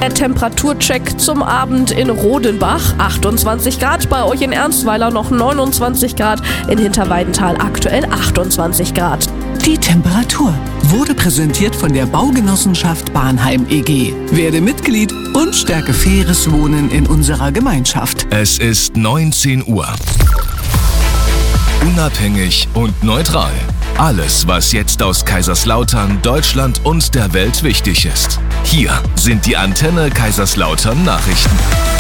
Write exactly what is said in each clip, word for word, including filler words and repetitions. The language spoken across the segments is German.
Der Temperaturcheck zum Abend in Rodenbach, achtundzwanzig Grad, bei euch in Ernstweiler noch neunundzwanzig Grad, in Hinterweidenthal aktuell achtundzwanzig Grad. Die Temperatur wurde präsentiert von der Baugenossenschaft Bahnheim E G. Werde Mitglied und stärke faires Wohnen in unserer Gemeinschaft. Es ist neunzehn Uhr. Unabhängig und neutral. Alles, was jetzt aus Kaiserslautern, Deutschland und der Welt wichtig ist. Hier sind die Antenne Kaiserslautern Nachrichten.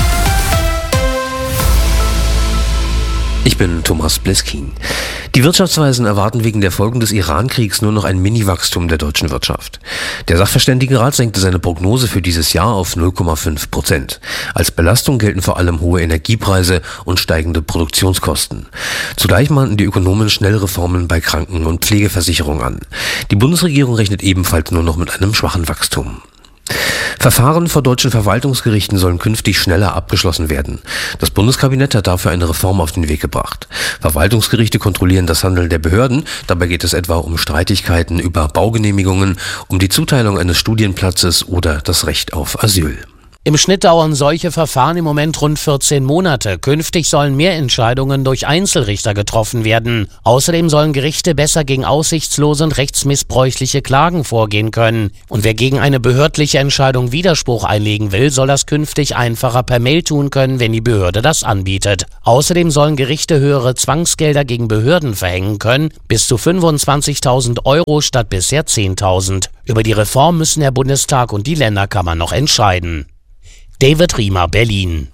Ich bin Thomas Bleskin. Die Wirtschaftsweisen erwarten wegen der Folgen des Iran-Kriegs nur noch ein Mini-Wachstum der deutschen Wirtschaft. Der Sachverständigenrat senkte seine Prognose für dieses Jahr auf null Komma fünf Prozent. Als Belastung gelten vor allem hohe Energiepreise und steigende Produktionskosten. Zugleich mahnten die Ökonomen schnell Reformen bei Kranken- und Pflegeversicherung an. Die Bundesregierung rechnet ebenfalls nur noch mit einem schwachen Wachstum. Verfahren vor deutschen Verwaltungsgerichten sollen künftig schneller abgeschlossen werden. Das Bundeskabinett hat dafür eine Reform auf den Weg gebracht. Verwaltungsgerichte kontrollieren das Handeln der Behörden. Dabei geht es etwa um Streitigkeiten über Baugenehmigungen, um die Zuteilung eines Studienplatzes oder das Recht auf Asyl. Im Schnitt dauern solche Verfahren im Moment rund vierzehn Monate. Künftig sollen mehr Entscheidungen durch Einzelrichter getroffen werden. Außerdem sollen Gerichte besser gegen aussichtslose und rechtsmissbräuchliche Klagen vorgehen können. Und wer gegen eine behördliche Entscheidung Widerspruch einlegen will, soll das künftig einfacher per Mail tun können, wenn die Behörde das anbietet. Außerdem sollen Gerichte höhere Zwangsgelder gegen Behörden verhängen können, bis zu fünfundzwanzigtausend Euro statt bisher zehntausend. Über die Reform müssen der Bundestag und die Länderkammern noch entscheiden. David Riemer, Berlin.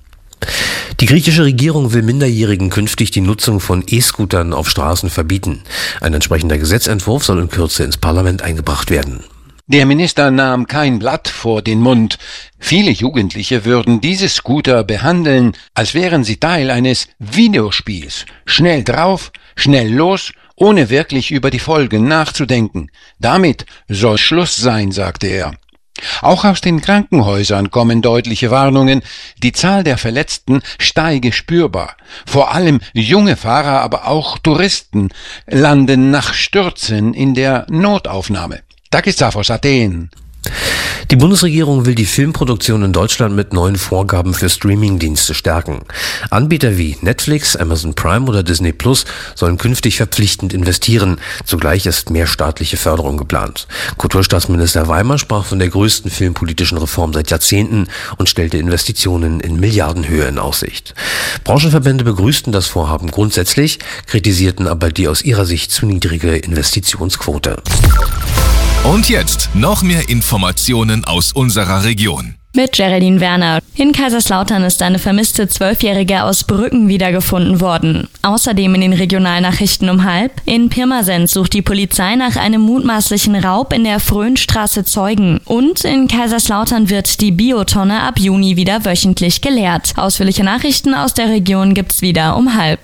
Die griechische Regierung will Minderjährigen künftig die Nutzung von E-Scootern auf Straßen verbieten. Ein entsprechender Gesetzentwurf soll in Kürze ins Parlament eingebracht werden. Der Minister nahm kein Blatt vor den Mund. Viele Jugendliche würden diese Scooter behandeln, als wären sie Teil eines Videospiels. Schnell drauf, schnell los, ohne wirklich über die Folgen nachzudenken. Damit soll Schluss sein, sagte er. Auch aus den Krankenhäusern kommen deutliche Warnungen. Die Zahl der Verletzten steige spürbar. Vor allem junge Fahrer, aber auch Touristen landen nach Stürzen in der Notaufnahme. Takis aus Athen. Die Bundesregierung will die Filmproduktion in Deutschland mit neuen Vorgaben für Streamingdienste stärken. Anbieter wie Netflix, Amazon Prime oder Disney Plus sollen künftig verpflichtend investieren. Zugleich ist mehr staatliche Förderung geplant. Kulturstaatsminister Weimer sprach von der größten filmpolitischen Reform seit Jahrzehnten und stellte Investitionen in Milliardenhöhe in Aussicht. Branchenverbände begrüßten das Vorhaben grundsätzlich, kritisierten aber die aus ihrer Sicht zu niedrige Investitionsquote. Und jetzt noch mehr Informationen aus unserer Region. Mit Geraldine Werner. In Kaiserslautern ist eine vermisste Zwölfjährige aus Brücken wiedergefunden worden. Außerdem in den Regionalnachrichten um halb. In Pirmasens sucht die Polizei nach einem mutmaßlichen Raub in der Fröhnstraße Zeugen. Und in Kaiserslautern wird die Biotonne ab Juni wieder wöchentlich geleert. Ausführliche Nachrichten aus der Region gibt's wieder um halb.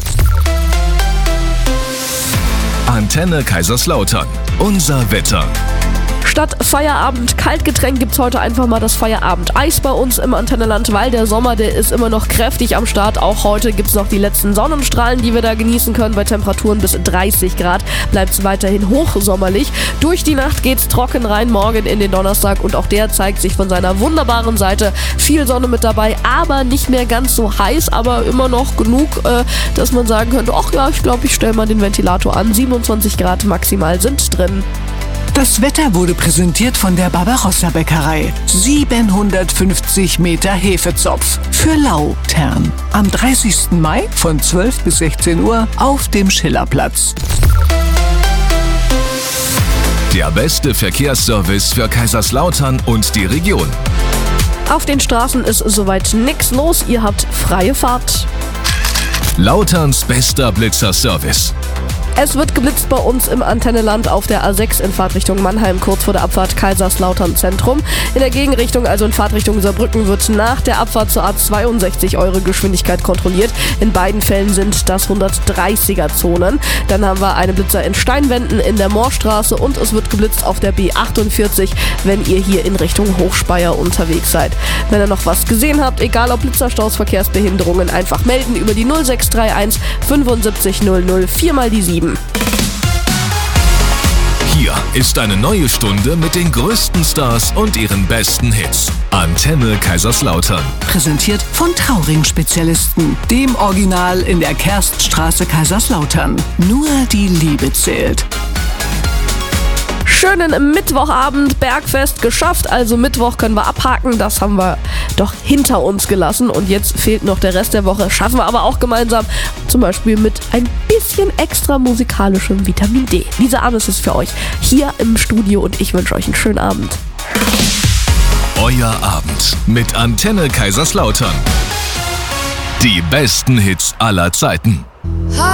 Antenne Kaiserslautern. Unser Wetter. Statt Feierabend Kaltgetränk gibt's heute einfach mal das Feierabend-Eis bei uns im Antennenland, weil der Sommer, der ist immer noch kräftig am Start. Auch heute gibt's noch die letzten Sonnenstrahlen, die wir da genießen können. Bei Temperaturen bis dreißig Grad bleibt's weiterhin hochsommerlich. Durch die Nacht geht's trocken rein, morgen in den Donnerstag, und auch der zeigt sich von seiner wunderbaren Seite. Viel Sonne mit dabei, aber nicht mehr ganz so heiß, aber immer noch genug, äh, dass man sagen könnte, ach ja, ich glaube, ich stelle mal den Ventilator an. siebenundzwanzig Grad maximal sind drin. Das Wetter wurde präsentiert von der Barbarossa-Bäckerei. siebenhundertfünfzig Meter Hefezopf für Lautern. Am dreißigsten Mai von zwölf bis sechzehn Uhr auf dem Schillerplatz. Der beste Verkehrsservice für Kaiserslautern und die Region. Auf den Straßen ist soweit nichts los. Ihr habt freie Fahrt. Lauterns bester Blitzerservice. Es wird geblitzt bei uns im Antennenland auf der A sechs in Fahrtrichtung Mannheim, kurz vor der Abfahrt Kaiserslautern Zentrum. In der Gegenrichtung, also in Fahrtrichtung Saarbrücken, wird nach der Abfahrt zur A zweiundsechzig eure Geschwindigkeit kontrolliert. In beiden Fällen sind das hundertdreißiger Zonen. Dann haben wir einen Blitzer in Steinwenden in der Moorstraße und es wird geblitzt auf der B achtundvierzig, wenn ihr hier in Richtung Hochspeyer unterwegs seid. Wenn ihr noch was gesehen habt, egal ob Blitzerstaus, Verkehrsbehinderungen, einfach melden über die null sechs drei eins fünfundsiebzig null null vier mal die sieben. Hier ist eine neue Stunde mit den größten Stars und ihren besten Hits. Antenne Kaiserslautern. Präsentiert von Trauring-Spezialisten, dem Original in der Kerststraße Kaiserslautern. Nur die Liebe zählt. Schönen Mittwochabend, Bergfest geschafft, also Mittwoch können wir abhaken, das haben wir doch hinter uns gelassen und jetzt fehlt noch der Rest der Woche, schaffen wir aber auch gemeinsam, zum Beispiel mit ein bisschen extra musikalischem Vitamin D. Lisa Arnes ist für euch hier im Studio und ich wünsche euch einen schönen Abend. Euer Abend mit Antenne Kaiserslautern. Die besten Hits aller Zeiten.